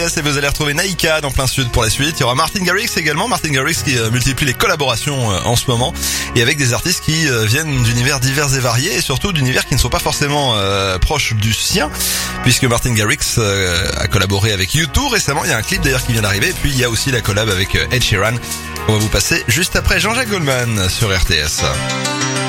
Et vous allez retrouver Naïka dans Plein Sud pour la suite. Il y aura Martin Garrix également. Martin Garrix qui multiplie les collaborations en ce moment. Et avec des artistes qui viennent d'univers divers et variés. Et surtout d'univers qui ne sont pas forcément proches du sien. Puisque Martin Garrix a collaboré avec U2 récemment. Il y a un clip d'ailleurs qui vient d'arriver. Et puis il y a aussi la collab avec Ed Sheeran. On va vous passer juste après Jean-Jacques Goldman sur RTS.